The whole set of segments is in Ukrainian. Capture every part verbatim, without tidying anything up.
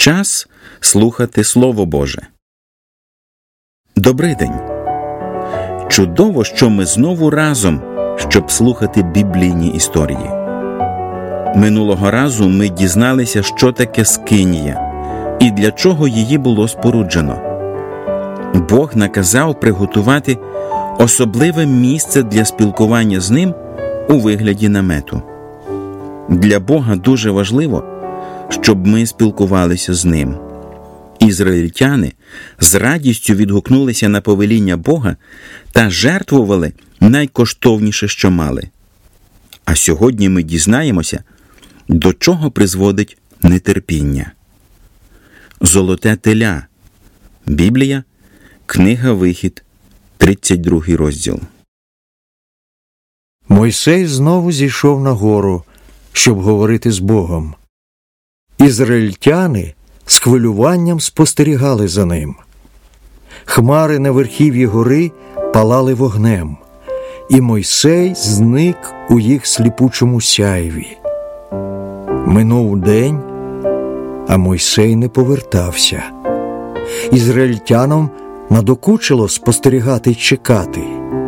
Час слухати Слово Боже. Добрий день! Чудово, що ми знову разом, щоб слухати біблійні історії. Минулого разу ми дізналися, що таке скинія і для чого її було споруджено. Бог наказав приготувати особливе місце для спілкування з Ним у вигляді намету. Для Бога дуже важливо, щоб ми спілкувалися з Ним. Ізраїльтяни з радістю відгукнулися на повеління Бога та жертвували найкоштовніше, що мали. А сьогодні ми дізнаємося, до чого призводить нетерпіння. Золоте теля. Біблія, книга Вихід, тридцять другий розділ. Мойсей знову зійшов на гору, щоб говорити з Богом. Ізраїльтяни з хвилюванням спостерігали за ним. Хмари на верхів'ї гори палали вогнем, і Мойсей зник у їх сліпучому сяйві. Минув день, а Мойсей не повертався. Ізраїльтянам надокучило спостерігати й чекати.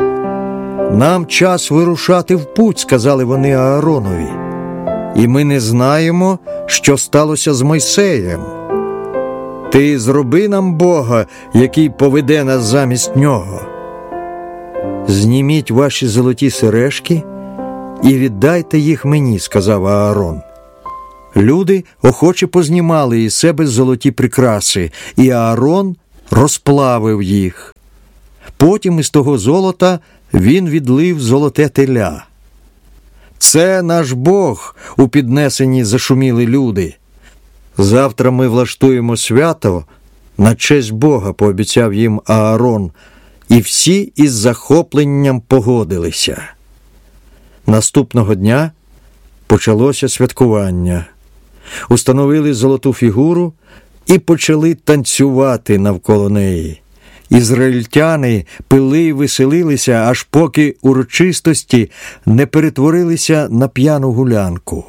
«Нам час вирушати в путь», – сказали вони Ааронові. «І ми не знаємо, що сталося з Мойсеєм. Ти зроби нам Бога, який поведе нас замість нього. Зніміть ваші золоті сережки і віддайте їх мені», – сказав Аарон. Люди охоче познімали із себе золоті прикраси, і Аарон розплавив їх. Потім із того золота він відлив золоте теля. «Це наш Бог», – у піднесенні зашуміли люди. «Завтра ми влаштуємо свято на честь Бога», – пообіцяв їм Аарон, і всі із захопленням погодилися. Наступного дня почалося святкування. Установили золоту фігуру і почали танцювати навколо неї. Ізраїльтяни пили й веселилися, аж поки урочистості не перетворилися на п'яну гулянку.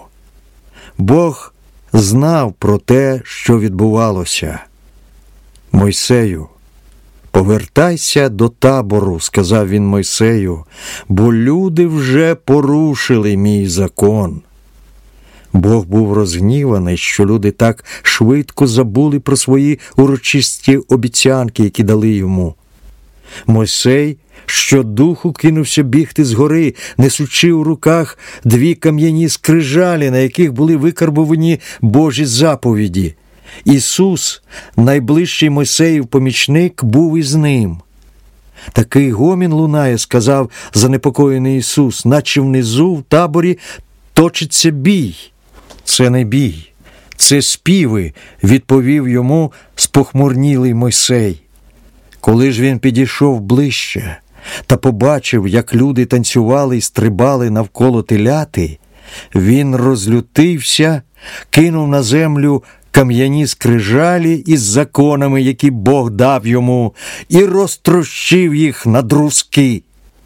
Бог знав про те, що відбувалося. «Мойсею, повертайся до табору», – сказав він Мойсею, «бо люди вже порушили мій закон». Бог був розгніваний, що люди так швидко забули про свої урочисті обіцянки, які дали йому. Мойсей щодуху кинувся бігти з гори, несучи у руках дві кам'яні скрижалі, на яких були викарбовані Божі заповіді. Ісус, найближчий Мойсеїв помічник, був із ним. «Такий гомін лунає», – сказав занепокоєний Ісус, «наче внизу в таборі точиться бій». «Це не бій, це співи», – відповів йому спохмурнілий Мойсей. Коли ж він підійшов ближче та побачив, як люди танцювали й стрибали навколо теляти, він розлютився, кинув на землю кам'яні скрижалі із законами, які Бог дав йому, і розтрощив їх на друзки.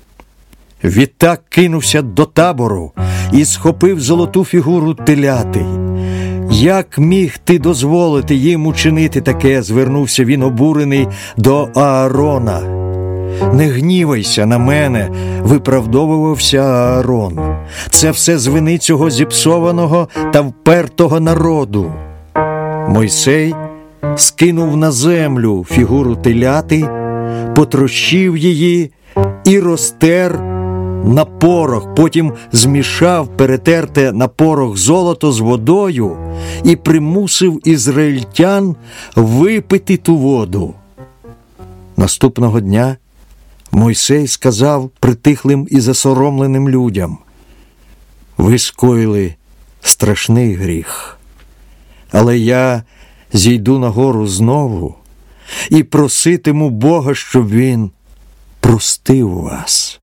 Відтак кинувся до табору і схопив золоту фігуру теляти. «Як міг ти дозволити їм учинити таке?» – звернувся він обурений до Аарона. «Не гнівайся на мене», – виправдовувався Аарон. «Це все з вини цього зіпсованого та впертого народу». Мойсей скинув на землю фігуру теляти, потрощив її і розтер на порох, потім змішав перетерте на порох золото з водою і примусив ізраїльтян випити ту воду. Наступного дня Мойсей сказав притихлим і засоромленим людям: «Ви скоїли страшний гріх, але я зійду на гору знову і проситиму Бога, щоб Він простив вас».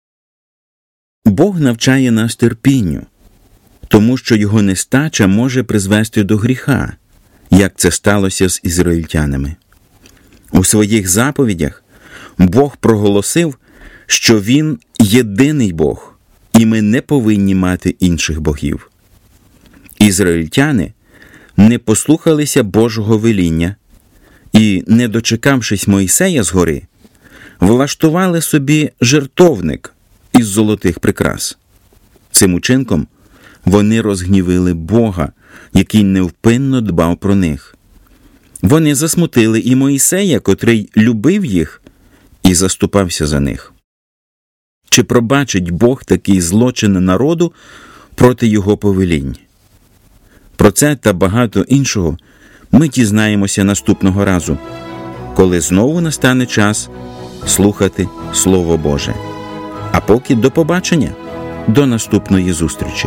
Бог навчає нас терпінню, тому що його нестача може призвести до гріха, як це сталося з ізраїльтянами. У своїх заповідях Бог проголосив, що Він єдиний Бог, і ми не повинні мати інших богів. Ізраїльтяни не послухалися Божого веління і, не дочекавшись Мойсея з гори, влаштували собі жертовник із золотих прикрас. Цим учинком вони розгнівили Бога, який невпинно дбав про них. Вони засмутили і Мойсея, котрий любив їх і заступався за них. Чи пробачить Бог такий злочин народу проти його повелінь? Про це та багато іншого ми дізнаємося наступного разу, коли знову настане час слухати Слово Боже. А поки до побачення, до наступної зустрічі.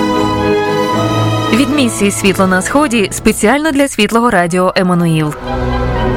Від місії «Світло на Сході» спеціально для Світлого Радіо Еммануїл.